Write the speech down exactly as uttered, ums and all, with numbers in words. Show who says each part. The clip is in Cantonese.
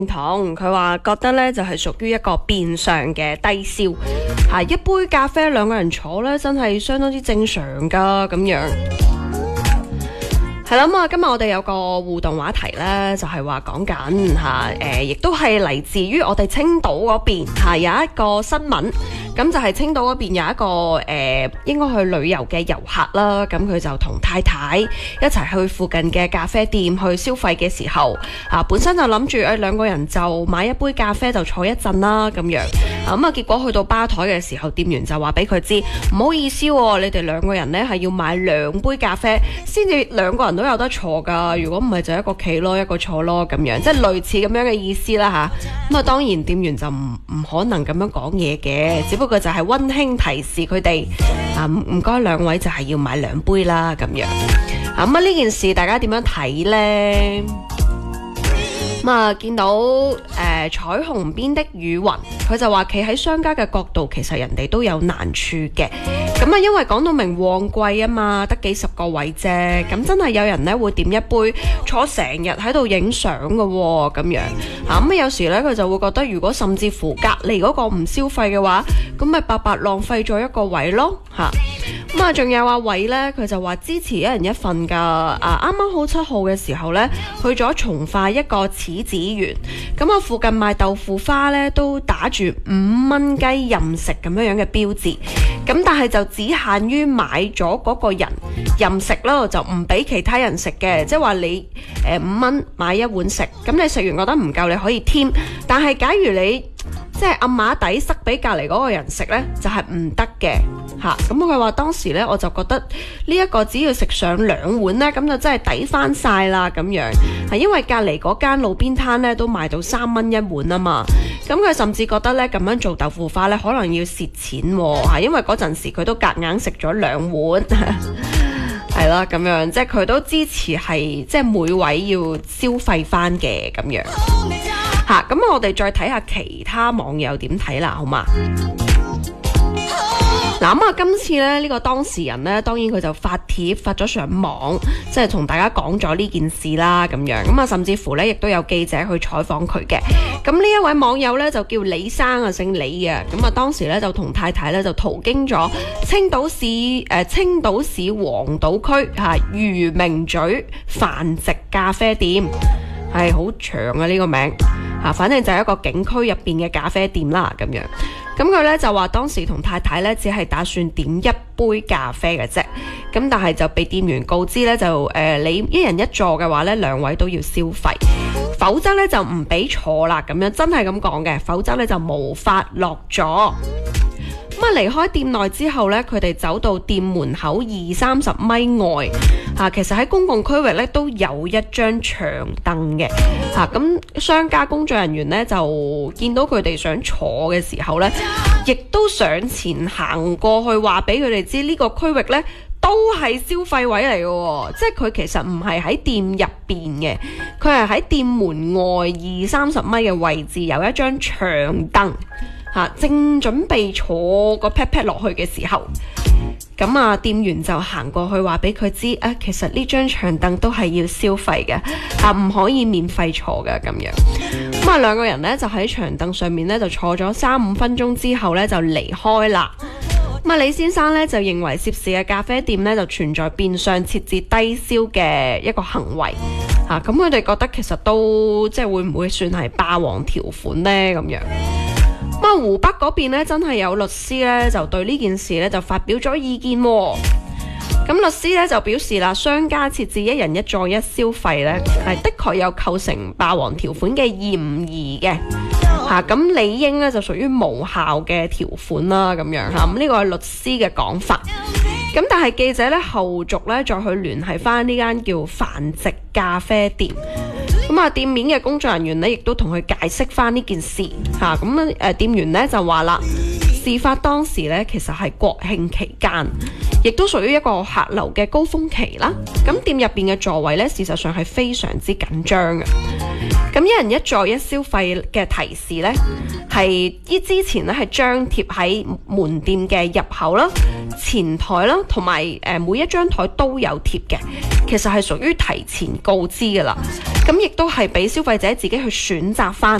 Speaker 1: 同佢話覺得咧就係屬於一個變相嘅低消，嚇一杯咖啡兩個人坐咧真係相當之正常噶咁樣。係啦，咁啊，今日我哋有個互動話題咧，就係話講緊嚇，誒，亦都係嚟自於我哋青島嗰邊嚇有一個新聞，咁就係青島嗰邊有一個誒、呃，應該去旅遊嘅遊客啦，咁佢就同太太一齊去附近嘅咖啡店去消費嘅時候，啊，本身就諗住誒兩個人就買一杯咖啡就坐一陣啦咁樣，咁啊結果去到吧台嘅時候，店員就話俾佢知唔好意思喎，你哋兩個人咧係要買兩杯咖啡先至兩個人都有得坐噶，如果唔係就一個企咯，一個坐咯咁樣，即係類似咁樣嘅意思啦吓。咁啊，當然店員就唔唔可能咁樣講嘢嘅，只不過就係溫馨提示佢哋啊，唔唔該兩位就係要買兩杯啦咁樣。咁啊呢件事大家點樣睇呢？咁啊，見到誒、呃、彩虹邊的雨雲，佢就話企喺商家嘅角度，其實人哋都有難處嘅。咁啊，因為講到明旺季啊嘛，得幾十個位啫，咁真係有人咧會點一杯坐成日喺度影相嘅喎，咁樣嚇咁啊，有時咧佢就會覺得，如果甚至乎隔離嗰個唔消費嘅話，咁咪白白浪費咗一個位咯嚇。咁啊，仲有阿偉咧，佢就話支持一人一份㗎。啊，啱啱好七號嘅時候咧，去咗從化一個柿子園，咁啊附近賣豆腐花咧都打住五蚊雞任食咁樣樣嘅標誌，咁但係就只限於買咗嗰個人任食咯，就唔俾其他人食嘅，即係話你誒五蚊買一碗食，咁你食完覺得唔夠你可以添，但係假如你即係暗碼底塞俾隔離嗰個人食呢，就係唔得嘅嚇。咁佢話當時呢，我就覺得呢一個只要食上兩碗呢，咁就真係抵翻晒啦咁樣。係因為隔離嗰間路邊攤呢都賣到三蚊一碗啊嘛。咁佢甚至覺得呢，咁樣做豆腐花呢，可能要蝕錢喎嚇，因為嗰陣時佢都夾硬食咗兩碗。係啦，咁樣即係佢都支持係即係每位要消費翻嘅咁樣。吓，咁我哋再睇下其他網友點睇啦，好嘛？嗱，咁啊，今次咧呢個當事人呢，當然佢就發帖發咗上網，即係同大家講咗呢件事啦，咁樣咁啊，甚至乎呢，亦都有記者去採訪佢嘅。咁呢一位網友呢，就叫李生啊，姓李嘅。咁啊，當時呢，就同太太呢，就途經咗青島市誒、呃、青島市黃島區吓漁明咀繁殖咖啡店，係好長啊呢個名吓，反正就係一個景區入邊嘅咖啡店啦，咁樣。咁佢咧就話當時同太太咧只係打算點一杯咖啡嘅啫，咁但係就被店員告知咧就誒、呃、你一人一座嘅話咧兩位都要消費，否則咧就唔俾坐啦，咁樣真係咁講嘅，否則咧就無法落座。咁啊離開店內之後咧，佢哋走到店門口二三十米外，吓、啊、其實喺公共區域咧都有一張長凳嘅，吓、啊、咁商家工作人員咧就見到佢哋想坐嘅時候咧，亦都上前行過去話俾佢哋知呢個區域咧都係消費位嚟嘅，即係佢其實唔係喺店入邊嘅，佢係喺店門外二三十米嘅位置有一張長凳。吓，正準備坐個 pat pat 落去嘅時候，咁啊，店員就行過去話俾佢知，啊，其實呢張長凳都係要消費嘅，啊，唔可以免費坐嘅咁樣。咁啊，兩個人呢就喺長凳上面呢就坐咗三五分鐘之後呢就離開啦。咁啊，李先生呢就認為涉事嘅咖啡店呢就存在變相設置低消嘅一個行為，吓，咁佢哋覺得其實都即係會唔會算係霸王條款呢咁樣。咁啊，湖北嗰邊咧，真係有律師咧，就對呢件事咧就發表咗意見喎。咁律師咧就表示啦，商家設置一人一座一消費咧，係的確有構成霸王條款嘅嫌疑嘅。吓、啊，咁理應咧就屬於無效嘅條款啦，咁樣吓。咁呢個係律師嘅講法。咁但係記者咧後續咧再去聯繫翻呢間叫繁殖咖啡店。咁啊，店面嘅工作人員咧，亦都同佢解釋翻呢件事嚇。咁、啊、誒、呃，店員咧就話啦，事發當時咧，其實係國慶期間，亦都屬於一個客流嘅高峰期啦。咁店入邊嘅座位咧，事實上係非常之緊張嘅。咁一人一座一消費嘅提示呢，係依之前咧係張貼喺門店嘅入口啦、前台啦，同埋誒每一張台都有貼嘅。 其實係屬於提前告知㗎啦。咁亦都係俾消費者自己去選擇翻